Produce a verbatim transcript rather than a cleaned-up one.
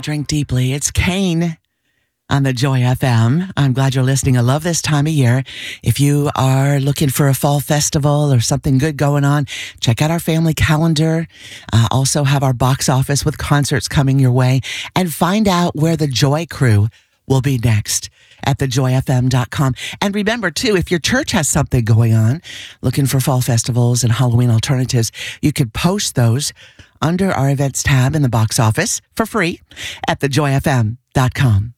Drink Deeply. It's Kane on the Joy F M. I'm glad you're listening. I love this time of year. If you are looking for a fall festival or something good going on, check out our family calendar. Uh, also have our box office with concerts coming your way, and find out where the Joy Crew will be next at the joy f m dot com. And remember, too, if your church has something going on, looking for fall festivals and Halloween alternatives, you could post those under our events tab in the box office for free at the joy f m dot com.